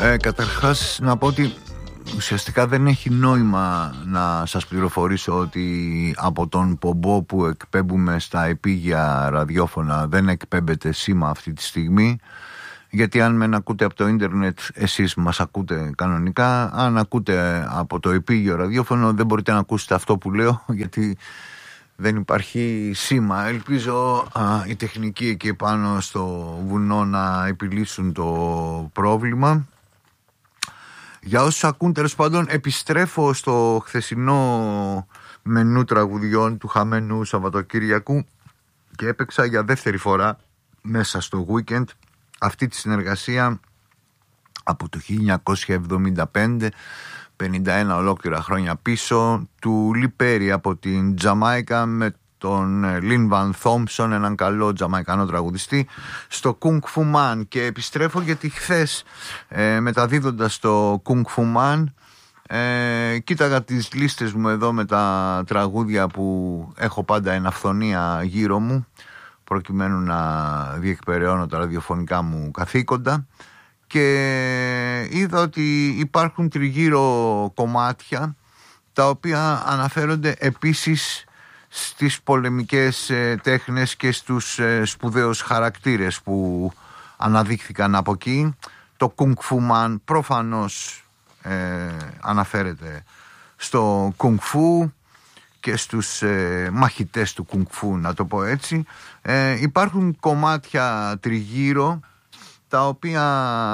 Καταρχάς να πω ότι ουσιαστικά δεν έχει νόημα να σας πληροφορήσω ότι από τον πομπό που εκπέμπουμε στα επίγεια ραδιόφωνα δεν εκπέμπεται σήμα αυτή τη στιγμή, γιατί αν με ακούτε από το ίντερνετ εσείς μας ακούτε κανονικά, αν ακούτε από το επίγειο ραδιόφωνο δεν μπορείτε να ακούσετε αυτό που λέω, γιατί δεν υπάρχει σήμα. Ελπίζω οι τεχνικοί εκεί πάνω στο βουνό να επιλύσουν το πρόβλημα. Για όσους ακούν, τέλος πάντων, επιστρέφω στο χθεσινό μενού τραγουδιών του χαμένου Σαββατοκύριακου και έπαιξα για δεύτερη φορά μέσα στο weekend αυτή τη συνεργασία από το 1975, 51 ολόκληρα χρόνια πίσω, του Λιπέρι από την Τζαμάικα με τον Λιν Βαν Θόμψον, έναν καλό τζαμαϊκανό τραγουδιστή, στο Kung Fu Man. Και επιστρέφω γιατί χθες μεταδίδοντας το Kung Fu Man κοίταγα τις λίστες μου εδώ με τα τραγούδια που έχω πάντα εν αυθονία γύρω μου, προκειμένου να διεκπεραιώνω τα ραδιοφωνικά μου καθήκοντα, και είδα ότι υπάρχουν τριγύρω κομμάτια τα οποία αναφέρονται επίσης στις πολεμικές τέχνες και στους σπουδαίους χαρακτήρες που αναδείχθηκαν από εκεί. Το Kung Fu Man προφανώς αναφέρεται στο Kung Fu και στους μαχητές του Kung Fu, να το πω έτσι. Υπάρχουν κομμάτια τριγύρω τα οποία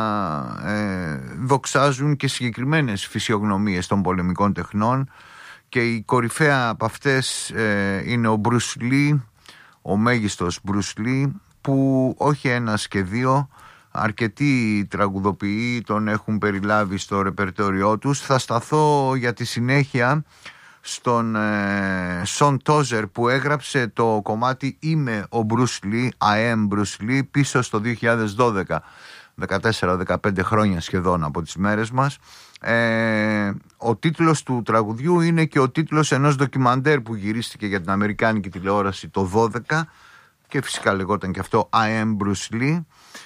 δοξάζουν και συγκεκριμένες φυσιογνωμίες των πολεμικών τεχνών, και η κορυφαία από αυτές είναι ο Bruce Lee, ο μέγιστος Bruce Lee, που όχι ένας και δύο, αρκετοί τραγουδοποιοί τον έχουν περιλάβει στο ρεπερτόριό τους. Θα σταθώ για τη συνέχεια στον Σον Τόζερ, που έγραψε το κομμάτι «Είμαι ο Bruce Lee», I am Bruce Lee, πίσω στο 2012, 14-15 χρόνια σχεδόν από τις μέρες μας. Ο τίτλος του τραγουδιού είναι και ο τίτλος ενός ντοκιμαντέρ που γυρίστηκε για την αμερικάνικη τηλεόραση το 12 και φυσικά λεγόταν και αυτό I am Bruce Lee.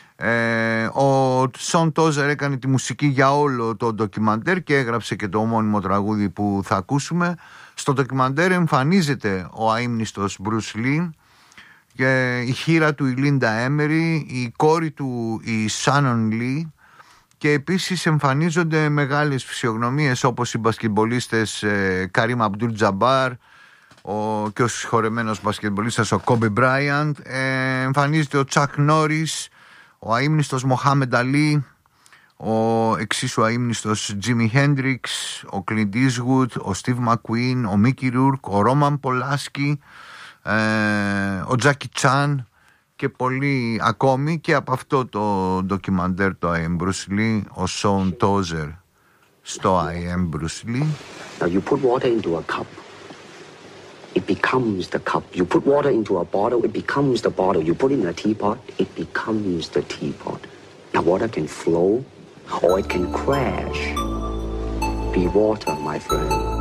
Ο Σον Τόζερ έκανε τη μουσική για όλο το ντοκιμαντέρ και έγραψε και το ομώνυμο τραγούδι που θα ακούσουμε. Στο ντοκιμαντέρ εμφανίζεται ο αείμνηστος Bruce Lee και η χήρα του η Λίντα Έμερι, η κόρη του η Σάνον Λι, και επίσης εμφανίζονται μεγάλες φυσιογνωμίες όπως οι μπασκετμπολίστες Καρίμ Αμπτούλ Τζαμπάρ και ο συγχωρεμένος μπασκετμπολίστας ο Κόμπι Μπράιαντ. Εμφανίζεται ο Τσακ Νόρις, ο αείμνηστος Μοχάμεντ Αλί, ο εξίσου αείμνηστος Τζίμι Χέντριξ, ο Κλιντ Ίσγουτ, ο Στίβ Μακουίν, ο Μίκι Ρούρκ, ο Ρόμαν Πολάσκι, ο Τζάκι Τσάν και πολλοί ακόμη. Και από αυτό το ντοκιμαντέρ, το I am Bruce Lee, ο Σον Τόζερ στο I am Bruce Lee. Now you put water into a cup, it becomes the cup. You put water into a bottle, it becomes the bottle. You put it in a teapot, it becomes the teapot. Now water can flow or it can crash. Be water, my friend.